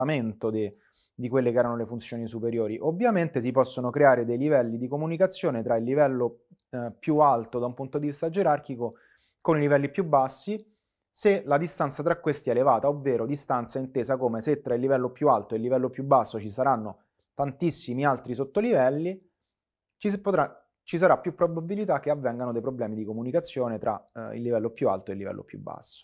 di quelle che erano le funzioni superiori. Ovviamente si possono creare dei livelli di comunicazione tra il livello più alto da un punto di vista gerarchico con i livelli più bassi, se la distanza tra questi è elevata, ovvero distanza intesa come se tra il livello più alto e il livello più basso ci saranno tantissimi altri sottolivelli, ci sarà più probabilità che avvengano dei problemi di comunicazione tra il livello più alto e il livello più basso.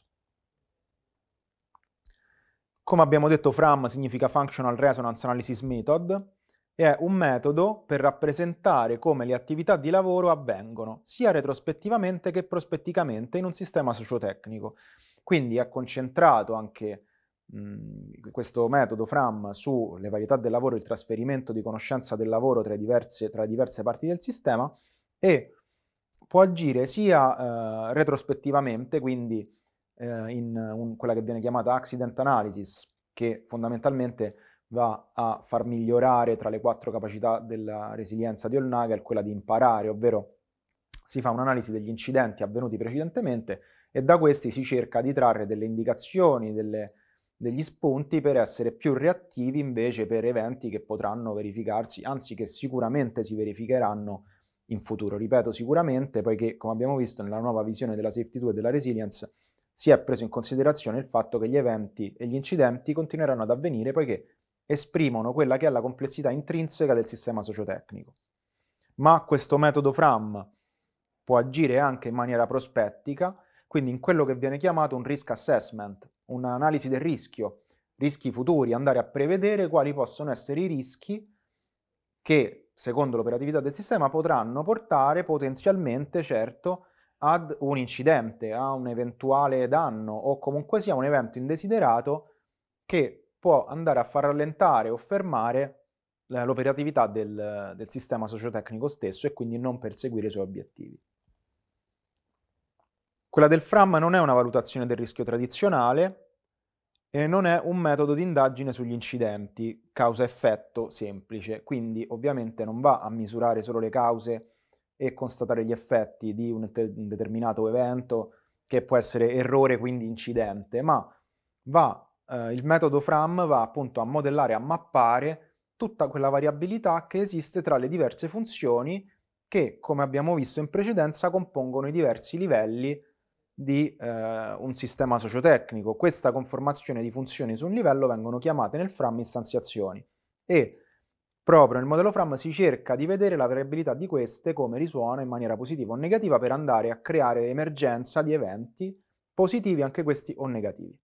Come abbiamo detto, FRAM significa Functional Resonance Analysis Method, e è un metodo per rappresentare come le attività di lavoro avvengono, sia retrospettivamente che prospetticamente in un sistema sociotecnico. Quindi è concentrato anche questo metodo FRAM sulle varietà del lavoro e il trasferimento di conoscenza del lavoro tra le diverse parti del sistema, e può agire sia retrospettivamente, quindi quella che viene chiamata accident analysis, che fondamentalmente va a far migliorare tra le 4 capacità della resilienza di Hollnagel quella di imparare, ovvero si fa un'analisi degli incidenti avvenuti precedentemente e da questi si cerca di trarre delle indicazioni, degli spunti per essere più reattivi invece per eventi che potranno verificarsi, anzi che sicuramente si verificheranno in futuro. Ripeto sicuramente, poiché come abbiamo visto nella nuova visione della Safety 2 e della Resilience si è preso in considerazione il fatto che gli eventi e gli incidenti continueranno ad avvenire poiché esprimono quella che è la complessità intrinseca del sistema sociotecnico. Ma questo metodo FRAM può agire anche in maniera prospettica, quindi in quello che viene chiamato un risk assessment, un'analisi del rischio, rischi futuri, andare a prevedere quali possono essere i rischi che, secondo l'operatività del sistema, potranno portare potenzialmente, certo, ad un incidente, a un eventuale danno o comunque sia un evento indesiderato che può andare a far rallentare o fermare l'operatività del sistema sociotecnico stesso e quindi non perseguire i suoi obiettivi. Quella del FRAM non è una valutazione del rischio tradizionale e non è un metodo di indagine sugli incidenti, causa-effetto semplice, quindi ovviamente non va a misurare solo le cause e constatare gli effetti di un determinato evento, che può essere errore, quindi incidente, ma il metodo FRAM va appunto a modellare, a mappare tutta quella variabilità che esiste tra le diverse funzioni che, come abbiamo visto in precedenza, compongono i diversi livelli di un sistema sociotecnico. Questa conformazione di funzioni su un livello vengono chiamate nel FRAM istanziazioni e proprio nel modello FRAM si cerca di vedere la variabilità di queste come risuona in maniera positiva o negativa per andare a creare emergenza di eventi positivi anche questi o negativi.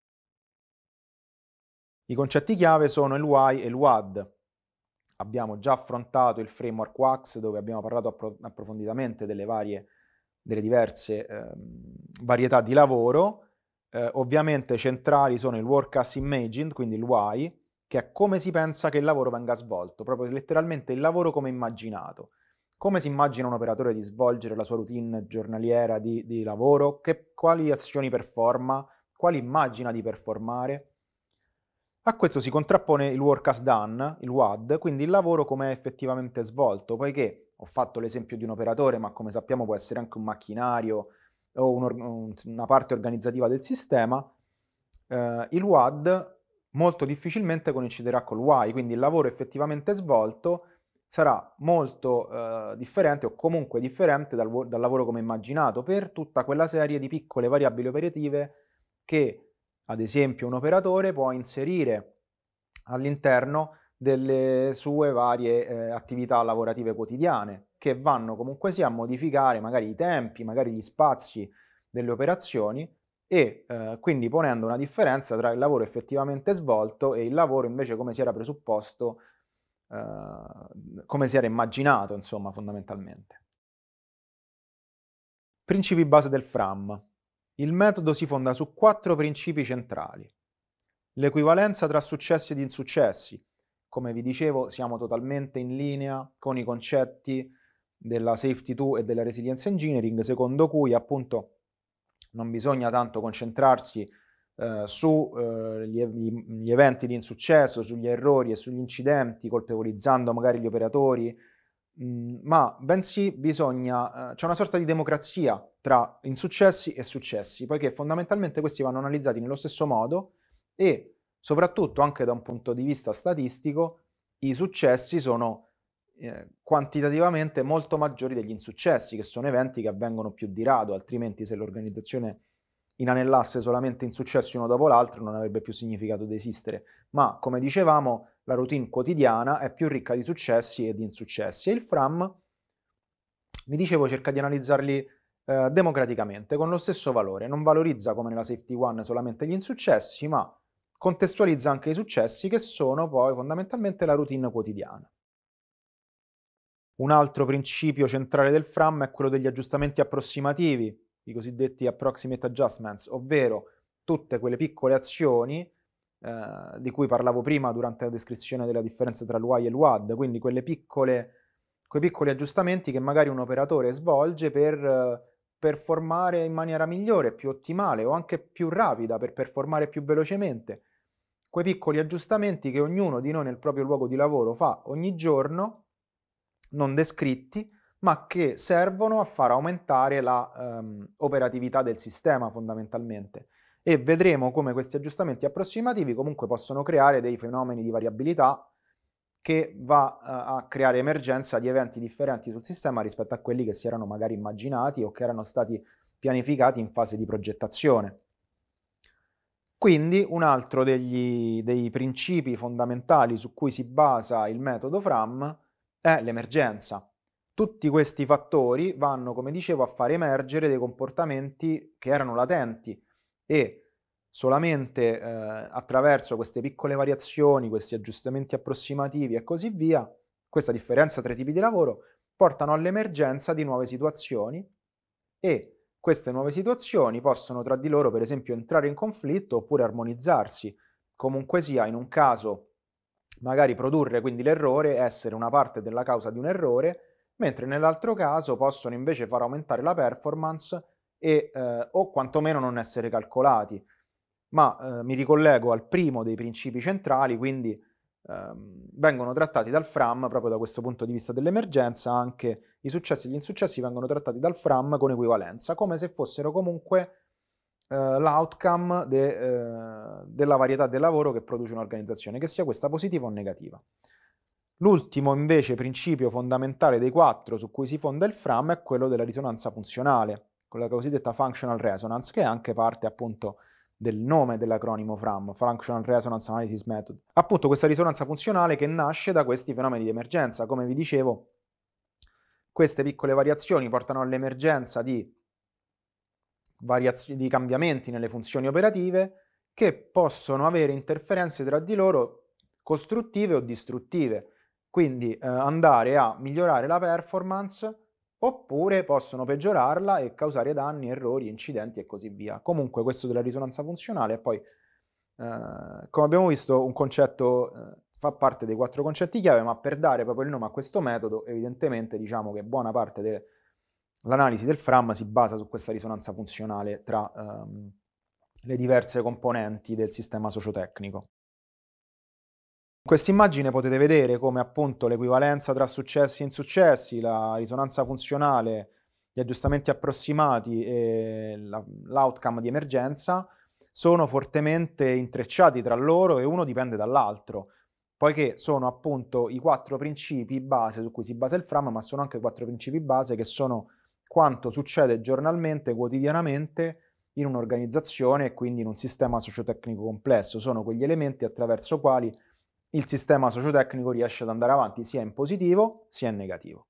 I concetti chiave sono il why e il what. Abbiamo già affrontato il framework WAX dove abbiamo parlato approfonditamente delle diverse varietà di lavoro. Ovviamente centrali sono il work as imagined, quindi il why, che è come si pensa che il lavoro venga svolto, proprio letteralmente il lavoro come immaginato. Come si immagina un operatore di svolgere la sua routine giornaliera di lavoro, quali azioni performa, quali immagina di performare. A questo si contrappone il work as done, il WAD, quindi il lavoro come è effettivamente svolto, poiché ho fatto l'esempio di un operatore, ma come sappiamo può essere anche un macchinario o una parte organizzativa del sistema. Il WAD molto difficilmente coinciderà col why, quindi il lavoro effettivamente svolto sarà molto differente o comunque differente dal lavoro come immaginato per tutta quella serie di piccole variabili operative che ad esempio un operatore può inserire all'interno delle sue varie attività lavorative quotidiane, che vanno comunque sia a modificare magari i tempi, magari gli spazi delle operazioni e quindi ponendo una differenza tra il lavoro effettivamente svolto e il lavoro invece come si era presupposto, come si era immaginato, insomma, fondamentalmente. Principi base del FRAM. Il metodo si fonda su 4 principi centrali. L'equivalenza tra successi ed insuccessi. Come vi dicevo, siamo totalmente in linea con i concetti della Safety 2 e della Resilience Engineering, secondo cui appunto non bisogna tanto concentrarsi sugli eventi di insuccesso, sugli errori e sugli incidenti, colpevolizzando magari gli operatori, ma bensì c'è una sorta di democrazia tra insuccessi e successi, poiché fondamentalmente questi vanno analizzati nello stesso modo e Soprattutto anche da un punto di vista statistico, i successi sono quantitativamente molto maggiori degli insuccessi, che sono eventi che avvengono più di rado, altrimenti se l'organizzazione inanellasse solamente insuccessi uno dopo l'altro non avrebbe più significato di esistere. Ma come dicevamo, la routine quotidiana è più ricca di successi e di insuccessi e il Fram, vi dicevo, cerca di analizzarli democraticamente, con lo stesso valore. Non valorizza come nella Safety One solamente gli insuccessi, ma contestualizza anche i successi che sono poi fondamentalmente la routine quotidiana. Un altro principio centrale del Fram è quello degli aggiustamenti approssimativi, i cosiddetti approximate adjustments, ovvero tutte quelle piccole azioni di cui parlavo prima durante la descrizione della differenza tra il why e il what, quindi quei piccoli aggiustamenti che magari un operatore svolge per performare in maniera migliore, più ottimale o anche più rapida, per performare più velocemente. Quei piccoli aggiustamenti che ognuno di noi nel proprio luogo di lavoro fa ogni giorno, non descritti, ma che servono a far aumentare la operatività del sistema fondamentalmente. E vedremo come questi aggiustamenti approssimativi comunque possono creare dei fenomeni di variabilità che va a creare emergenza di eventi differenti sul sistema rispetto a quelli che si erano magari immaginati o che erano stati pianificati in fase di progettazione. Quindi un altro dei principi fondamentali su cui si basa il metodo Fram è l'emergenza. Tutti questi fattori vanno, come dicevo, a far emergere dei comportamenti che erano latenti e solamente attraverso queste piccole variazioni, questi aggiustamenti approssimativi e così via, questa differenza tra i tipi di lavoro, portano all'emergenza di nuove situazioni e queste nuove situazioni possono tra di loro, per esempio, entrare in conflitto oppure armonizzarsi. Comunque sia, in un caso magari produrre quindi l'errore, essere una parte della causa di un errore, mentre nell'altro caso possono invece far aumentare la performance e, o quantomeno non essere calcolati. Ma mi ricollego al primo dei principi centrali, quindi vengono trattati dal Fram, proprio da questo punto di vista dell'emergenza, anche i successi e gli insuccessi vengono trattati dal Fram con equivalenza, come se fossero comunque l'outcome della varietà del lavoro che produce un'organizzazione, che sia questa positiva o negativa. L'ultimo invece principio fondamentale dei 4 su cui si fonda il Fram è quello della risonanza funzionale, con la cosiddetta functional resonance, che è anche parte appunto del nome dell'acronimo Fram, Functional Resonance Analysis Method. Appunto questa risonanza funzionale che nasce da questi fenomeni di emergenza. Come vi dicevo, queste piccole variazioni portano all'emergenza di cambiamenti nelle funzioni operative che possono avere interferenze tra di loro costruttive o distruttive, quindi andare a migliorare la performance oppure possono peggiorarla e causare danni, errori, incidenti e così via. Comunque questo della risonanza funzionale è poi, come abbiamo visto, un concetto, fa parte dei 4 concetti chiave, ma per dare proprio il nome a questo metodo, evidentemente diciamo che buona parte dell'analisi del Fram si basa su questa risonanza funzionale tra le diverse componenti del sistema sociotecnico. In questa immagine potete vedere come appunto l'equivalenza tra successi e insuccessi, la risonanza funzionale, gli aggiustamenti approssimati e l'outcome di emergenza sono fortemente intrecciati tra loro e uno dipende dall'altro, poiché sono appunto i 4 principi base su cui si basa il Fram, ma sono anche 4 principi base che sono quanto succede giornalmente, quotidianamente in un'organizzazione e quindi in un sistema sociotecnico complesso. Sono quegli elementi attraverso quali il sistema sociotecnico riesce ad andare avanti sia in positivo sia in negativo.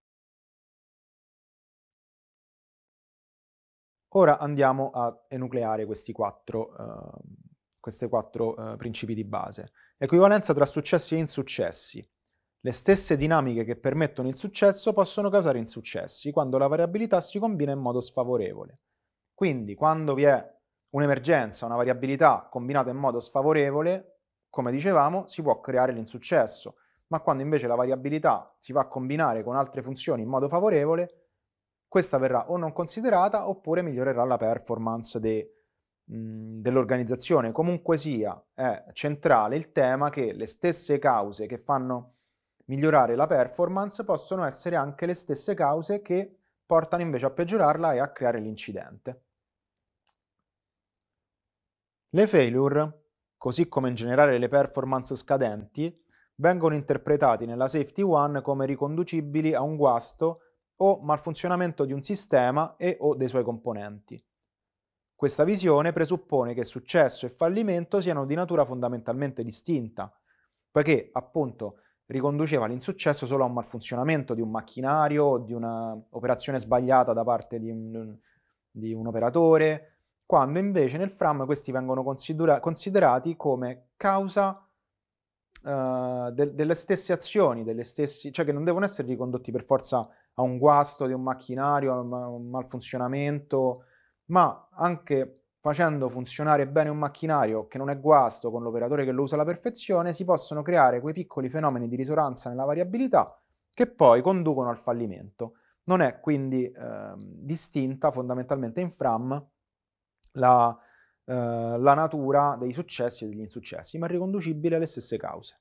Ora andiamo a enucleare questi 4 principi di base. Equivalenza tra successi e insuccessi. Le stesse dinamiche che permettono il successo possono causare insuccessi quando la variabilità si combina in modo sfavorevole. Quindi quando vi è un'emergenza, una variabilità combinata in modo sfavorevole, come dicevamo, si può creare l'insuccesso, ma quando invece la variabilità si va a combinare con altre funzioni in modo favorevole, questa verrà o non considerata oppure migliorerà la performance dell'organizzazione. Comunque sia, è centrale il tema che le stesse cause che fanno migliorare la performance possono essere anche le stesse cause che portano invece a peggiorarla e a creare l'incidente. Le failure così come in generale le performance scadenti, vengono interpretati nella Safety 1 come riconducibili a un guasto o malfunzionamento di un sistema e o dei suoi componenti. Questa visione presuppone che successo e fallimento siano di natura fondamentalmente distinta, poiché appunto riconduceva l'insuccesso solo a un malfunzionamento di un macchinario o di un'operazione sbagliata da parte di un operatore, quando invece nel FRAM questi vengono considerati come causa delle stesse azioni, cioè che non devono essere ricondotti per forza a un guasto di un macchinario, a un malfunzionamento, ma anche facendo funzionare bene un macchinario che non è guasto con l'operatore che lo usa alla perfezione, si possono creare quei piccoli fenomeni di risonanza nella variabilità che poi conducono al fallimento. Non è quindi distinta fondamentalmente in FRAM la natura dei successi e degli insuccessi, ma è riconducibile alle stesse cause.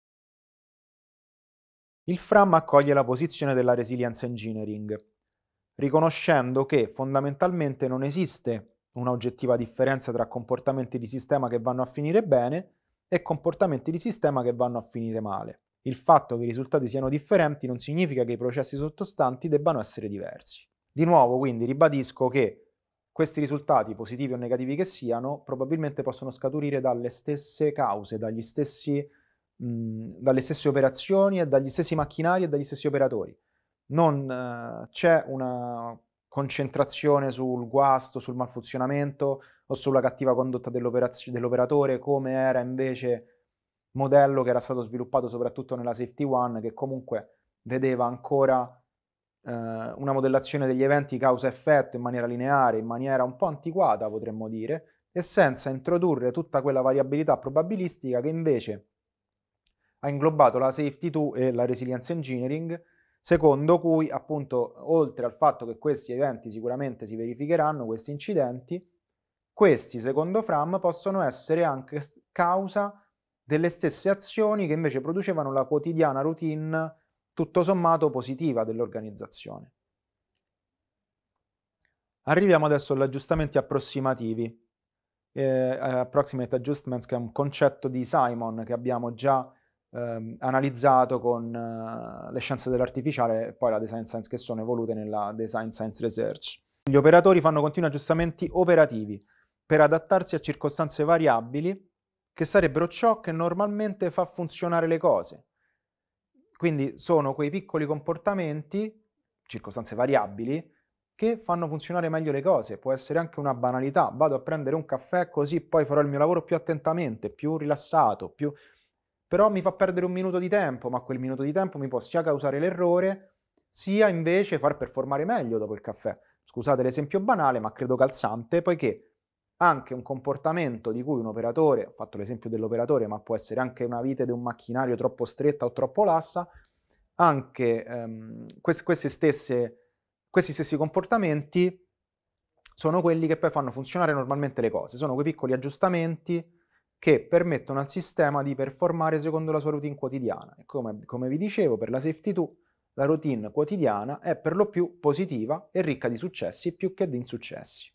Il FRAM accoglie la posizione della resilience engineering, riconoscendo che fondamentalmente non esiste una oggettiva differenza tra comportamenti di sistema che vanno a finire bene e comportamenti di sistema che vanno a finire male. Il fatto che i risultati siano differenti non significa che i processi sottostanti debbano essere diversi. Di nuovo, quindi, ribadisco che questi risultati, positivi o negativi che siano, probabilmente possono scaturire dalle stesse cause, dalle stesse operazioni e dagli stessi macchinari e dagli stessi operatori. Non c'è una concentrazione sul guasto, sul malfunzionamento o sulla cattiva condotta dell'operatore, come era invece modello che era stato sviluppato soprattutto nella Safety 1, che comunque vedeva ancora una modellazione degli eventi causa-effetto in maniera lineare, in maniera un po' antiquata potremmo dire, e senza introdurre tutta quella variabilità probabilistica che invece ha inglobato la Safety 2 e la Resilience Engineering, secondo cui appunto oltre al fatto che questi eventi sicuramente si verificheranno, questi incidenti, questi secondo Fram possono essere anche causa delle stesse azioni che invece producevano la quotidiana routine tutto sommato positiva dell'organizzazione. Arriviamo adesso agli aggiustamenti approssimativi. Approximate Adjustments, che è un concetto di Simon che abbiamo già analizzato con le scienze dell'artificiale e poi la Design Science, che sono evolute nella Design Science Research. Gli operatori fanno continui aggiustamenti operativi per adattarsi a circostanze variabili che sarebbero ciò che normalmente fa funzionare le cose. Quindi sono quei piccoli comportamenti, circostanze variabili, che fanno funzionare meglio le cose. Può essere anche una banalità. Vado a prendere un caffè così poi farò il mio lavoro più attentamente, più rilassato, però mi fa perdere un minuto di tempo, ma quel minuto di tempo mi può sia causare l'errore, sia invece far performare meglio dopo il caffè. Scusate l'esempio banale, ma credo calzante, poiché anche un comportamento di cui un operatore, ho fatto l'esempio dell'operatore, ma può essere anche una vite di un macchinario troppo stretta o troppo lassa, anche questi stessi comportamenti sono quelli che poi fanno funzionare normalmente le cose, sono quei piccoli aggiustamenti che permettono al sistema di performare secondo la sua routine quotidiana. E come vi dicevo, per la Safety 2 la routine quotidiana è per lo più positiva e ricca di successi più che di insuccessi.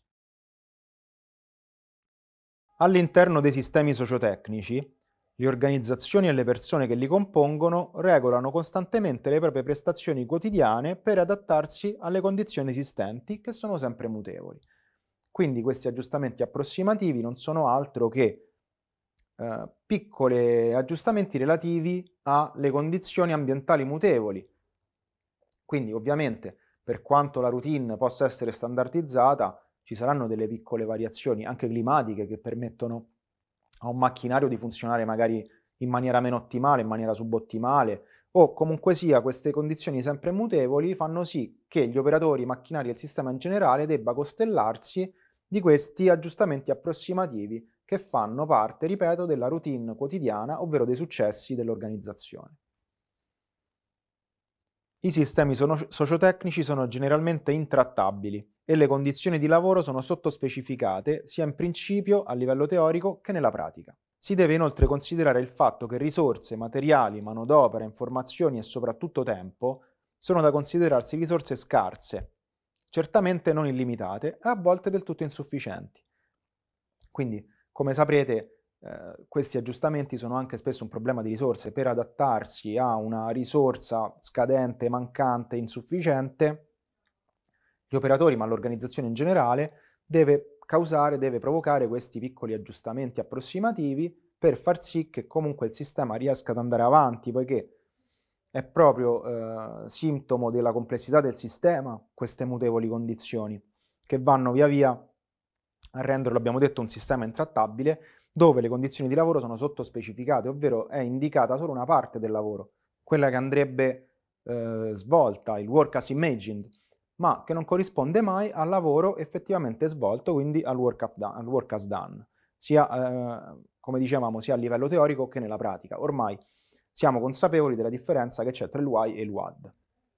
All'interno dei sistemi sociotecnici, le organizzazioni e le persone che li compongono regolano costantemente le proprie prestazioni quotidiane per adattarsi alle condizioni esistenti, che sono sempre mutevoli. Quindi questi aggiustamenti approssimativi non sono altro che piccoli aggiustamenti relativi alle condizioni ambientali mutevoli. Quindi ovviamente per quanto la routine possa essere standardizzata, ci saranno delle piccole variazioni anche climatiche che permettono a un macchinario di funzionare magari in maniera meno ottimale, in maniera subottimale, o comunque sia queste condizioni sempre mutevoli fanno sì che gli operatori, i macchinari e il sistema in generale debba costellarsi di questi aggiustamenti approssimativi che fanno parte, ripeto, della routine quotidiana, ovvero dei successi dell'organizzazione. I sistemi sociotecnici sono generalmente intrattabili e le condizioni di lavoro sono sottospecificate sia in principio a livello teorico che nella pratica. Si deve inoltre considerare il fatto che risorse, materiali, manodopera, informazioni e soprattutto tempo sono da considerarsi risorse scarse, certamente non illimitate e a volte del tutto insufficienti. Quindi, come saprete, questi aggiustamenti sono anche spesso un problema di risorse. Per adattarsi a una risorsa scadente, mancante, insufficiente, gli operatori, ma l'organizzazione in generale, deve provocare questi piccoli aggiustamenti approssimativi per far sì che comunque il sistema riesca ad andare avanti, poiché è proprio sintomo della complessità del sistema queste mutevoli condizioni, che vanno via via a renderlo, abbiamo detto, un sistema intrattabile, dove le condizioni di lavoro sono sottospecificate, ovvero è indicata solo una parte del lavoro, quella che andrebbe svolta, il work as imagined, ma che non corrisponde mai al lavoro effettivamente svolto, quindi al work as done, sia, come dicevamo, sia a livello teorico che nella pratica. Ormai siamo consapevoli della differenza che c'è tra il why e il what.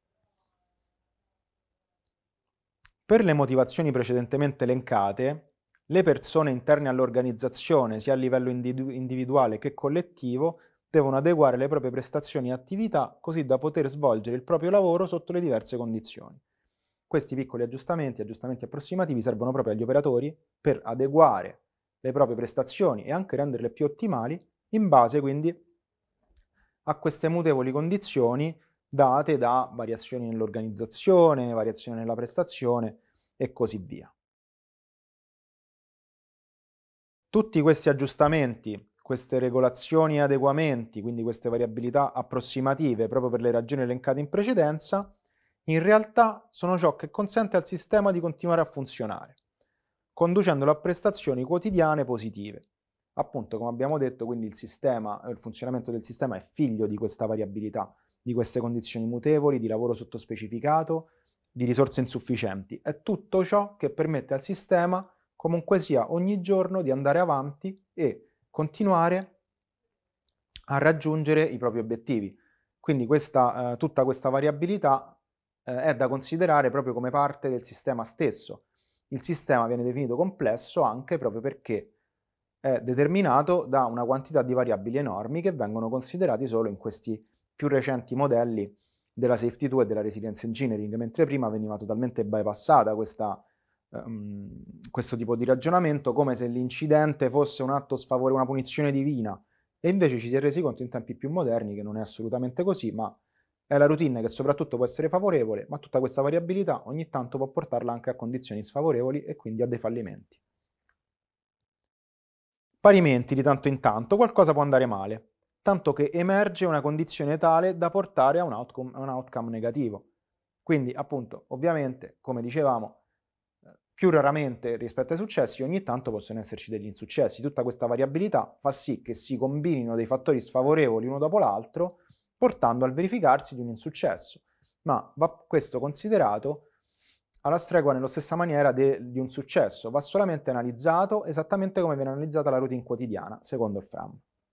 Per le motivazioni precedentemente elencate, le persone interne all'organizzazione, sia a livello individuale che collettivo, devono adeguare le proprie prestazioni e attività così da poter svolgere il proprio lavoro sotto le diverse condizioni. Questi piccoli aggiustamenti approssimativi, servono proprio agli operatori per adeguare le proprie prestazioni e anche renderle più ottimali in base quindi a queste mutevoli condizioni date da variazioni nell'organizzazione, variazioni nella prestazione e così via. Tutti questi aggiustamenti, queste regolazioni e adeguamenti, quindi queste variabilità approssimative proprio per le ragioni elencate in precedenza, in realtà sono ciò che consente al sistema di continuare a funzionare, conducendolo a prestazioni quotidiane positive. Appunto, come abbiamo detto, quindi il funzionamento del sistema è figlio di questa variabilità, di queste condizioni mutevoli, di lavoro sottospecificato, di risorse insufficienti. È tutto ciò che permette al sistema, comunque sia, ogni giorno di andare avanti e continuare a raggiungere i propri obiettivi. Quindi tutta questa variabilità è da considerare proprio come parte del sistema stesso. Il sistema viene definito complesso anche proprio perché è determinato da una quantità di variabili enormi che vengono considerati solo in questi più recenti modelli della Safety 2 e della Resilience Engineering, mentre prima veniva totalmente bypassata questo tipo di ragionamento, come se l'incidente fosse un atto sfavorevole, una punizione divina, e invece ci si è resi conto in tempi più moderni che non è assolutamente così, ma è la routine che soprattutto può essere favorevole, ma tutta questa variabilità ogni tanto può portarla anche a condizioni sfavorevoli e quindi a dei fallimenti. Parimenti, di tanto in tanto, qualcosa può andare male, tanto che emerge una condizione tale da portare a un outcome negativo. Quindi, appunto, ovviamente, come dicevamo, più raramente rispetto ai successi, ogni tanto possono esserci degli insuccessi. Tutta questa variabilità fa sì che si combinino dei fattori sfavorevoli uno dopo l'altro, portando al verificarsi di un insuccesso. Ma va questo considerato alla stregua nella stessa maniera di un successo, va solamente analizzato esattamente come viene analizzata la routine quotidiana, secondo il Fram.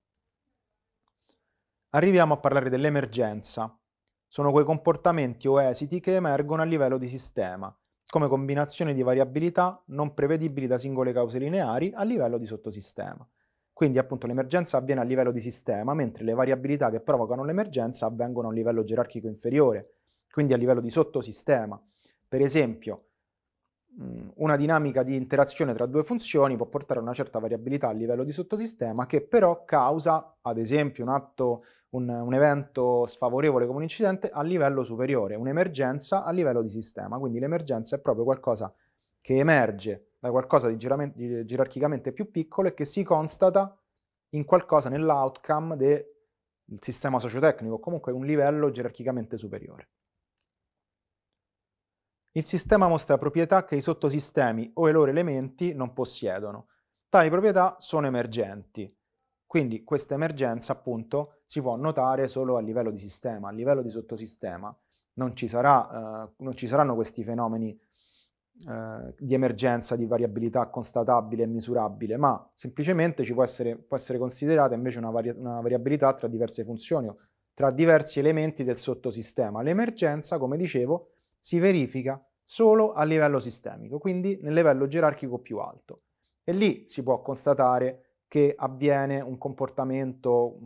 Arriviamo a parlare dell'emergenza. Sono quei comportamenti o esiti che emergono a livello di sistema, come combinazioni di variabilità non prevedibili da singole cause lineari a livello di sottosistema. Quindi appunto l'emergenza avviene a livello di sistema, mentre le variabilità che provocano l'emergenza avvengono a un livello gerarchico inferiore, quindi a livello di sottosistema. Per esempio, una dinamica di interazione tra due funzioni può portare a una certa variabilità a livello di sottosistema che però causa, ad esempio, un evento sfavorevole come un incidente a livello superiore, un'emergenza a livello di sistema. Quindi l'emergenza è proprio qualcosa che emerge da qualcosa di gerarchicamente più piccolo e che si constata in qualcosa nell'outcome del sistema sociotecnico, comunque un livello gerarchicamente superiore. Il sistema mostra proprietà che i sottosistemi o i loro elementi non possiedono. Tali proprietà sono emergenti. Quindi questa emergenza, appunto, si può notare solo a livello di sistema, a livello di sottosistema. Non ci saranno questi fenomeni di emergenza, di variabilità constatabile e misurabile, ma semplicemente può essere considerata invece una variabilità tra diverse funzioni o tra diversi elementi del sottosistema. L'emergenza, come dicevo, si verifica solo a livello sistemico, quindi nel livello gerarchico più alto. E lì si può constatare che avviene un comportamento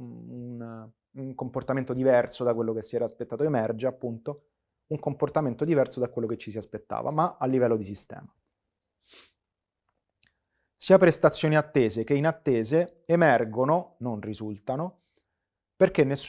diverso da quello che si era aspettato, emerge appunto un comportamento diverso da quello che ci si aspettava, ma a livello di sistema. sia prestazioni attese che inattese emergono, non risultano, perché